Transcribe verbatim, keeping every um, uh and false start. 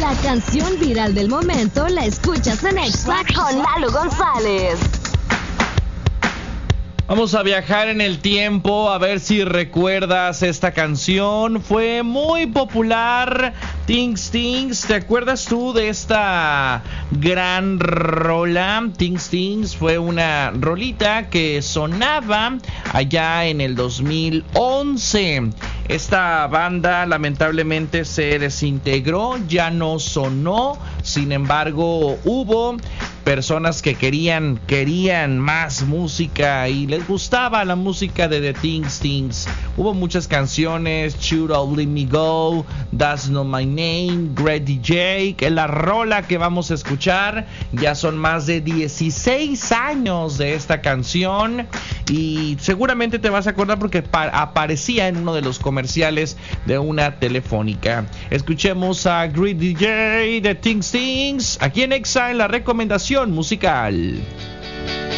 La canción viral del momento la escuchas en Exa con Lalo González. Vamos a viajar en el tiempo a ver si recuerdas esta canción. Fue muy popular, Things Things. ¿Te acuerdas tú de esta gran rola? Things Things fue una rolita que sonaba allá en el dos mil once. Esta banda lamentablemente se desintegró, ya no sonó. Sin embargo, hubo personas que querían querían más música y les gustaba la música de The Things Things. Hubo muchas canciones, Should I Let Me Go, That's Not My Name, Great D J, que es la rola que vamos a escuchar. Ya son más de dieciséis años de esta canción y seguramente te vas a acordar porque pa- aparecía en uno de los comerciales de una telefónica. Escuchemos a Great D J de Things Things aquí en Exa en la recomendación musical.